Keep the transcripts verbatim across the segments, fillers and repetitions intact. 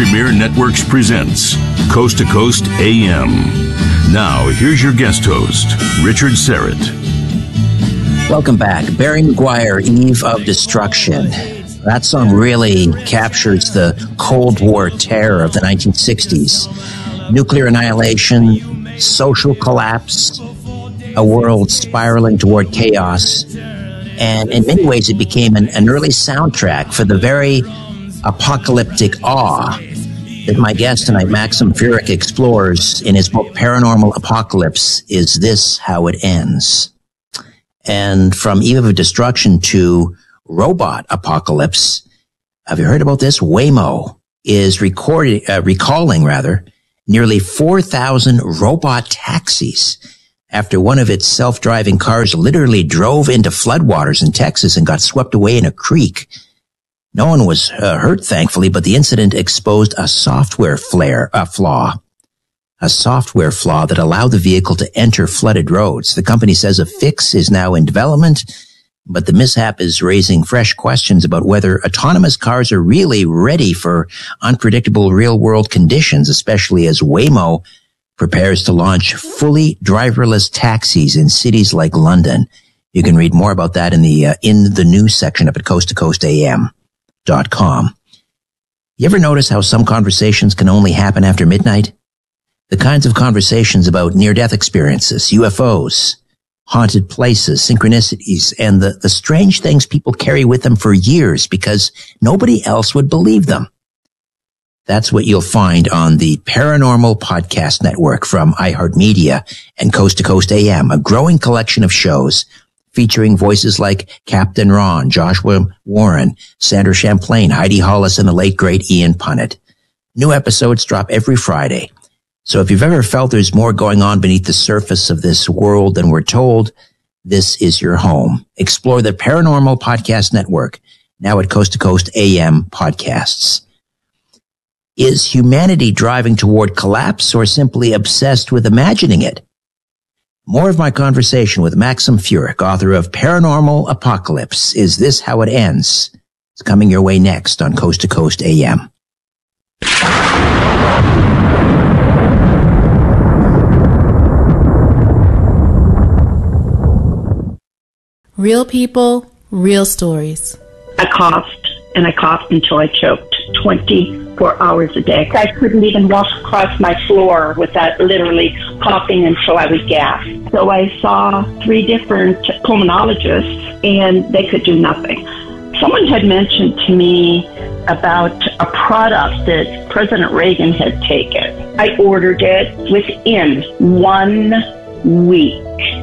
Premier Networks presents Coast to Coast A M. Now, here's your guest host, Richard Syrett. Welcome back. Barry McGuire, Eve of Destruction. That song really captures the Cold War terror of the nineteen sixties. Nuclear annihilation, social collapse, a world spiraling toward chaos. And in many ways, it became an, an early soundtrack for the very apocalyptic awe that my guest tonight, Maxim Furyk, explores in his book Paranormal Apocalypse. Is This How It Ends? And from Eve of Destruction to Robot Apocalypse, have you heard about this? Waymo is recording, uh, recalling rather, nearly four thousand robot taxis after one of its self-driving cars literally drove into floodwaters in Texas and got swept away in a creek. No one was uh, hurt, thankfully, but the incident exposed a software flare, uh, flaw, a software flaw that allowed the vehicle to enter flooded roads. The company says a fix is now in development, but the mishap is raising fresh questions about whether autonomous cars are really ready for unpredictable real-world conditions, especially as Waymo prepares to launch fully driverless taxis in cities like London. You can read more about that in the uh, in the news section up at coast to coast a m dot com. You ever notice how some conversations can only happen after midnight? The kinds of conversations about near-death experiences, U F Os, haunted places, synchronicities, and the, the strange things people carry with them for years because nobody else would believe them. That's what you'll find on the Paranormal Podcast Network from iHeartMedia and Coast to Coast A M, a growing collection of shows featuring voices like Captain Ron, Joshua Warren, Sandra Champlain, Heidi Hollis, and the late, great Ian Punnett. New episodes drop every Friday. So if you've ever felt there's more going on beneath the surface of this world than we're told, this is your home. Explore the Paranormal Podcast Network, now at Coast to Coast A M Podcasts. Is humanity driving toward collapse or simply obsessed with imagining it? More of my conversation with Maxim Furyk, author of Paranormal Apocalypse, Is This How It Ends? It's coming your way next on Coast to Coast A M. Real people, real stories. I coughed, and I coughed until I choked twenty-four hours a day. I couldn't even walk across my floor without literally coughing until I would gasp. So I saw three different pulmonologists, and they could do nothing. Someone had mentioned to me about a product that President Reagan had taken. I ordered it within one week.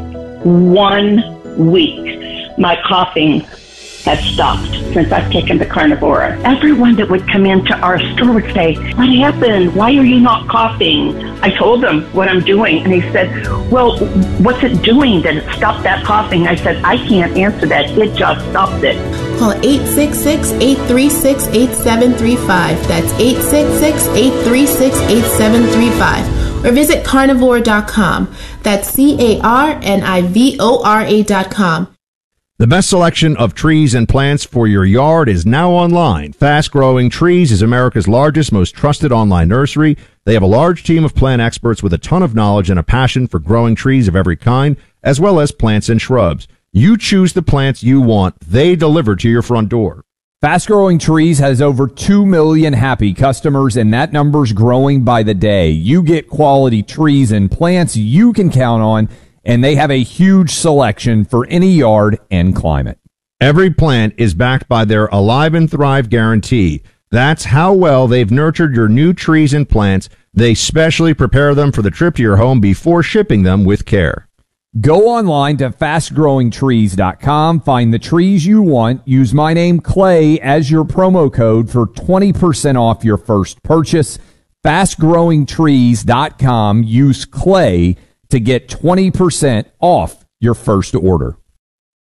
One week. My coughing had stopped since I've taken the Carnivora. Everyone that would come into our store would say, "What happened? Why are you not coughing?" I told them what I'm doing, and he said, "Well, what's it doing that it stopped that coughing?" I said, "I can't answer that. It just stopped it." Call eight six six, eight three six, eight seven three five. That's eight six six, eight three six, eight seven three five. Or visit carnivore dot com. That's C A R N I V O R A dot com. The best selection of trees and plants for your yard is now online. Fast Growing Trees is America's largest, most trusted online nursery. They have a large team of plant experts with a ton of knowledge and a passion for growing trees of every kind, as well as plants and shrubs. You choose the plants you want. They deliver to your front door. Fast Growing Trees has over two million happy customers, and that number's growing by the day. You get quality trees and plants you can count on, and they have a huge selection for any yard and climate. Every plant is backed by their Alive and Thrive guarantee. That's how well they've nurtured your new trees and plants. They specially prepare them for the trip to your home before shipping them with care. Go online to fast growing trees dot com, find the trees you want, use my name Clay as your promo code for twenty percent off your first purchase. fast growing trees dot com, use Clay to get twenty percent off your first order.